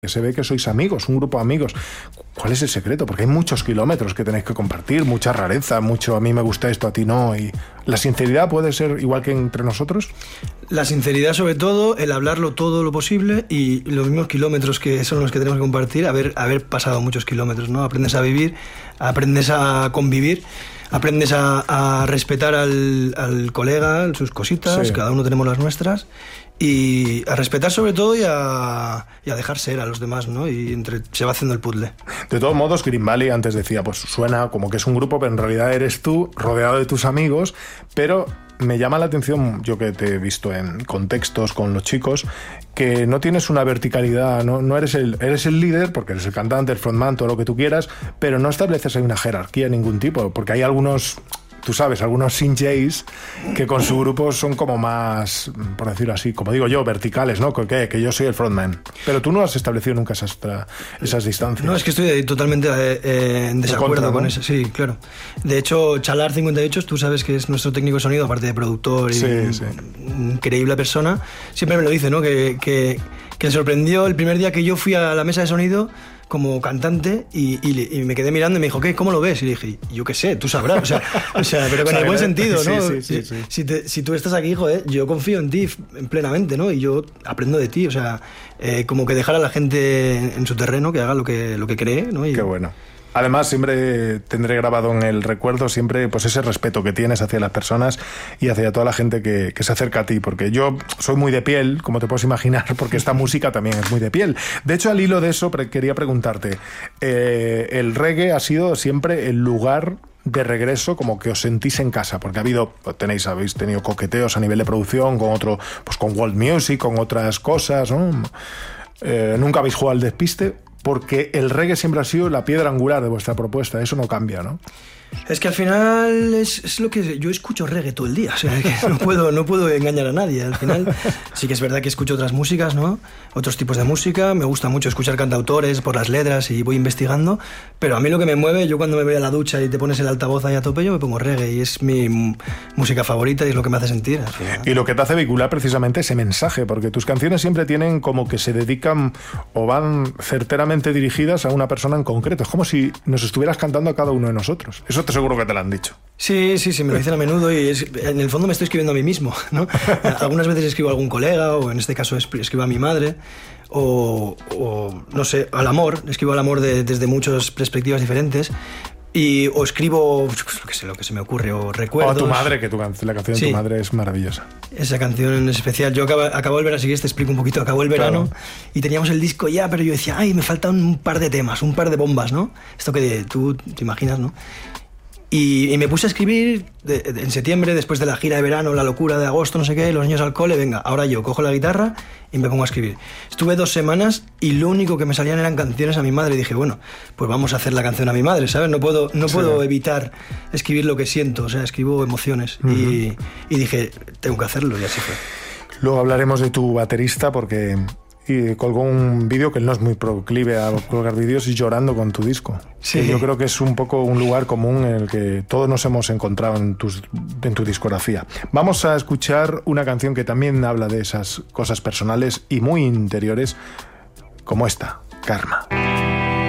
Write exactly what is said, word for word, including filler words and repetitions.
Se ve que sois amigos, un grupo de amigos. ¿Cuál es el secreto? Porque hay muchos kilómetros que tenéis que compartir, mucha rareza, mucho a mí me gusta esto, a ti no. Y ¿la sinceridad puede ser igual que entre nosotros? La sinceridad sobre todo, el hablarlo todo lo posible y los mismos kilómetros que son los que tenemos que compartir, haber, haber pasado muchos kilómetros, ¿no? Aprendes a vivir, aprendes a convivir, aprendes a, a respetar al, al colega, sus cositas, sí. Cada uno tenemos las nuestras. Y a respetar sobre todo y a, y a dejar ser a los demás, ¿no? Y entre, se va haciendo el puzzle. De todos modos, Green Valley antes decía, pues suena como que es un grupo, pero en realidad eres tú, rodeado de tus amigos, pero me llama la atención, yo que te he visto en contextos con los chicos, que no tienes una verticalidad, no, no eres el, eres el líder, porque eres el cantante, el frontman, todo lo que tú quieras, pero no estableces ahí una jerarquía de ningún tipo, porque hay algunos... Tú sabes, algunos synths que con su grupo son como más, por decirlo así, como digo yo, verticales, ¿no? Que, que yo soy el frontman. Pero tú no has establecido nunca esas, esas distancias. No, es que estoy totalmente eh, en desacuerdo contra, con ¿no? eso. Sí, claro. De hecho, Chalar cincuenta y ocho, tú sabes que es nuestro técnico de sonido, aparte de productor y sí, un, sí. increíble persona. Siempre me lo dice, ¿no? Que, que, que le sorprendió el primer día que yo fui a la mesa de sonido como cantante y, y, y me quedé mirando y me dijo, ¿qué? ¿Cómo lo ves? Y le dije, yo qué sé, tú sabrás. O sea, o sea pero con el buen sentido, ¿no? Sí, sí, sí, sí. Si, si, te, si tú estás aquí, joder, yo confío en ti plenamente, ¿no? Y yo aprendo de ti, o sea, eh, como que dejar a la gente en, en su terreno, que haga lo que, lo que cree, ¿no? Y, qué bueno. Además, siempre tendré grabado en el recuerdo siempre pues ese respeto que tienes hacia las personas y hacia toda la gente que, que se acerca a ti, porque yo soy muy de piel, como te puedes imaginar, porque esta música también es muy de piel. De hecho, al hilo de eso, quería preguntarte, eh, el reggae ha sido siempre el lugar de regreso, como que os sentís en casa, porque ha habido, tenéis, habéis tenido coqueteos a nivel de producción con otro, pues con world music, con otras cosas, ¿no? Eh, nunca habéis jugado al despiste, porque el reggae siempre ha sido la piedra angular de vuestra propuesta, eso no cambia, ¿no? Es que al final es, es lo que yo escucho reggae todo el día, o sea, que no puedo, no puedo engañar a nadie. Al final sí que es verdad que escucho otras músicas, ¿no? Otros tipos de música, me gusta mucho escuchar cantautores por las letras y voy investigando, pero a mí lo que me mueve, yo cuando me voy a la ducha y te pones el altavoz ahí a tope, yo me pongo reggae y es mi m- música favorita y es lo que me hace sentir. Y lo que te hace vincular precisamente ese mensaje, porque tus canciones siempre tienen como que se dedican o van certeramente dirigidas a una persona en concreto, es como si nos estuvieras cantando a cada uno de nosotros. Eso te seguro que te lo han dicho. Sí, sí, sí, me lo dicen a menudo y es, en el fondo me estoy escribiendo a mí mismo, ¿no? Algunas veces escribo a algún colega o en este caso escribo a mi madre o, o no sé, al amor, escribo al amor de, desde muchas perspectivas diferentes y o escribo lo que sé, lo que se me ocurre o recuerdos. O a tu madre, que tu, la canción de sí. Tu madre es maravillosa. Esa canción en especial, yo acabo, acabo el verano, si quieres te explico un poquito, acabó el verano claro. Y teníamos el disco ya, pero yo decía, ay, me faltan un par de temas, un par de bombas, ¿no? Esto que tú te imaginas, ¿no? Y, y me puse a escribir de, de, en septiembre, después de la gira de verano, la locura de agosto, no sé qué, los niños al cole, venga, ahora yo cojo la guitarra y me pongo a escribir. Estuve dos semanas y lo único que me salían eran canciones a mi madre. Y dije, bueno, pues vamos a hacer la canción a mi madre, ¿sabes? No puedo, no sí. puedo evitar escribir lo que siento, o sea, escribo emociones. Uh-huh. y, y dije, tengo que hacerlo y así fue. Luego hablaremos de tu baterista porque... Y colgó un vídeo que él no es muy proclive a colgar vídeos y llorando con tu disco. Sí. Yo creo que es un poco un lugar común en el que todos nos hemos encontrado en, tus, en tu discografía. Vamos a escuchar una canción que también habla de esas cosas personales y muy interiores, como esta, Karma.